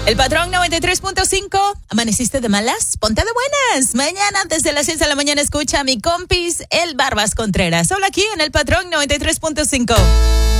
El Patrón 93.5. ¿Amaneciste de malas? Ponte de buenas. Mañana desde las 6 de la mañana escucha a mi compis, el Barbas Contreras. Solo aquí en el Patrón 93.5.